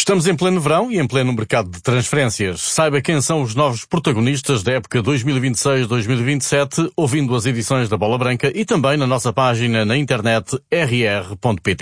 Estamos em pleno verão e em pleno mercado de transferências. Saiba quem são os novos protagonistas da época 2026-2027, ouvindo as edições da Bola Branca e também na nossa página na internet rr.pt.